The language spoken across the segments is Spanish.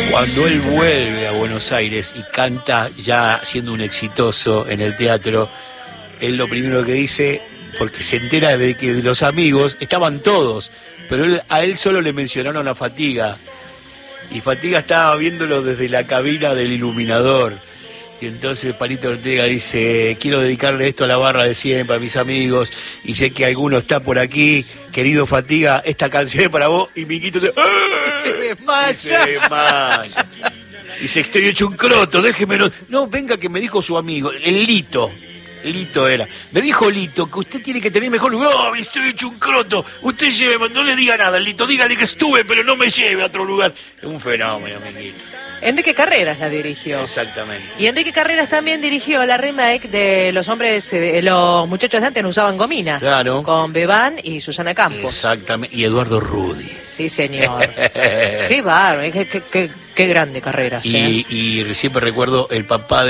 Cuando él vuelve a Buenos Aires y canta ya siendo un exitoso en el teatro, él lo primero que dice, porque se entera de que de los amigos estaban todos, pero a él solo le mencionaron a Fatiga, y Fatiga estaba viéndolo desde la cabina del iluminador. Y entonces Palito Ortega dice, quiero dedicarle esto a la barra de siempre, a mis amigos, y sé que alguno está por aquí, querido Fatiga, esta canción es para vos, y Miquito se desmaya. se desmaya. Dice, estoy hecho un croto, déjemelo. No, venga, que me dijo su amigo, el Lito era. Me dijo Lito que usted tiene que tener mejor lugar. No, estoy hecho un croto. Usted lleve, no le diga nada, Lito, dígale que estuve, pero no me lleve a otro lugar. Es un fenómeno, Miquito. Enrique Carreras la dirigió. Exactamente. Y Enrique Carreras también dirigió la remake de Los muchachos de antes no usaban gomina. Claro. Con Bebán y Susana Campos. Exactamente. Y Eduardo Rudi. Sí, señor. Qué bárbaro, qué grande Carreras. Y siempre recuerdo el papá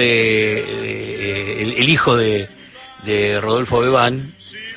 el hijo de Rodolfo Bebán,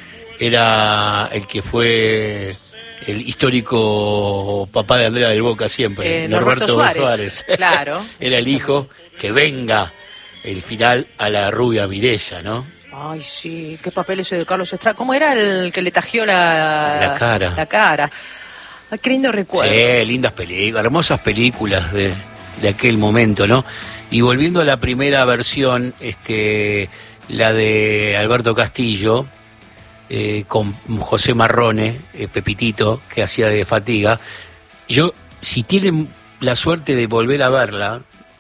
era el que fue el histórico papá de Andrea del Boca siempre, Norberto Suárez. Claro. Era el hijo que venga el final a la rubia Mireya, ¿no? Ay, sí, qué papel ese de Carlos Estrada. ¿Cómo era el que le tajió la cara? La cara. Ay, qué lindo recuerdo. Sí, lindas películas, hermosas películas de aquel momento, ¿no? Y volviendo a la primera versión, la de Alberto Castillo, con José Marrone, Pepitito, que hacía de Fatiga. Yo, si tienen la suerte de volver a verla,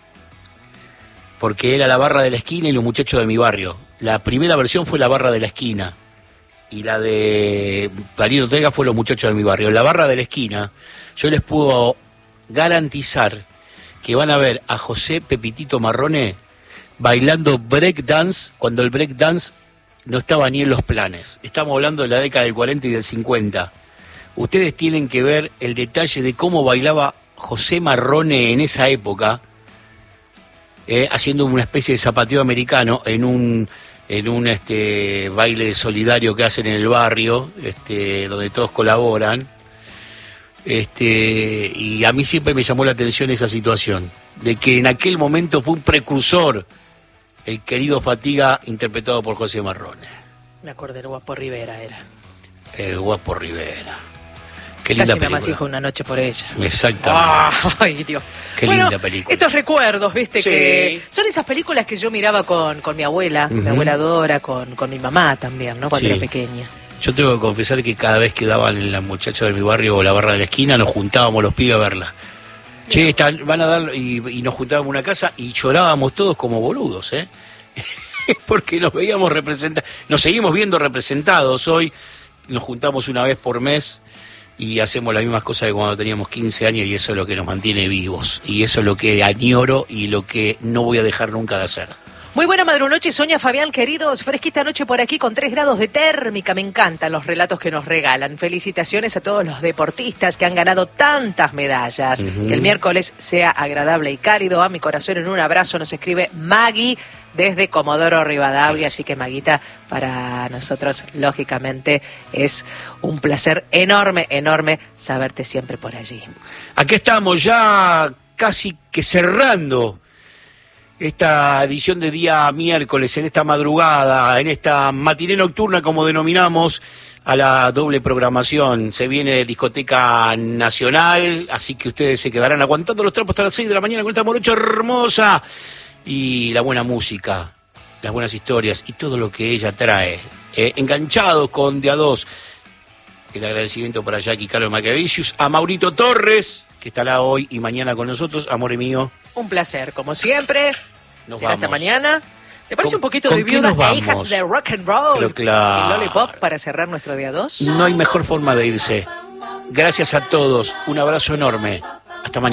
porque era La Barra de la Esquina y Los Muchachos de mi Barrio. La primera versión fue La Barra de la Esquina, y la de Palito Ortega fue Los Muchachos de mi Barrio. La Barra de la Esquina, yo les puedo garantizar que van a ver a José Pepitito Marrone bailando breakdance, cuando el breakdance no estaba ni en los planes. Estamos hablando de la década del 40 y del 50. Ustedes tienen que ver el detalle de cómo bailaba José Marrone en esa época, haciendo una especie de zapateo americano en un baile solidario que hacen en el barrio, donde todos colaboran. Y a mí siempre me llamó la atención esa situación, de que en aquel momento fue un precursor el querido Fatiga, interpretado por José Marrone. Me acordé, el Guapo Rivera era. El Guapo Rivera. Qué linda película. Casi me hijo Una noche por ella. Exactamente. Ay, Dios. Qué linda película. Estos recuerdos, viste, sí, que son esas películas que yo miraba con mi abuela, mi abuela Dora, con mi mamá también, ¿no? Cuando era pequeña. Yo tengo que confesar que cada vez que daban en La Muchacha de mi Barrio o La Barra de la Esquina, nos juntábamos los pibes a verla. Che, van a dar, y nos juntábamos en una casa y llorábamos todos como boludos, porque nos veíamos representados, nos seguimos viendo representados hoy, nos juntamos una vez por mes y hacemos las mismas cosas que cuando teníamos 15 años, y eso es lo que nos mantiene vivos, y eso es lo que añoro y lo que no voy a dejar nunca de hacer. Muy buena madrunoche, Sonia, Fabián, queridos. Fresquita noche por aquí con 3 grados de térmica. Me encantan los relatos que nos regalan. Felicitaciones a todos los deportistas que han ganado tantas medallas. Que el miércoles sea agradable y cálido. A mi corazón en un abrazo nos escribe Maggie desde Comodoro Rivadavia. Así que, Maguita, para nosotros, lógicamente, es un placer enorme, enorme saberte siempre por allí. Aquí estamos ya casi que cerrando esta edición de día miércoles, en esta madrugada, en esta matiné nocturna, como denominamos a la doble programación. Se viene Discoteca Nacional, así que ustedes se quedarán aguantando los trapos hasta las 6 de la mañana con esta morocha hermosa y la buena música, las buenas historias y todo lo que ella trae. Enganchados con De a dos. El agradecimiento para Jackie Carlos Macavicius, a Maurito Torres, que estará hoy y mañana con nosotros. Amore mío, un placer, como siempre. Será hasta mañana. ¿Te parece un poquito de ¿con Viudas qué nos e Hijas vamos? de Rock and Roll? Pero claro. Y Lollipop para cerrar nuestro día 2. No hay mejor forma de irse. Gracias a todos. Un abrazo enorme. Hasta mañana.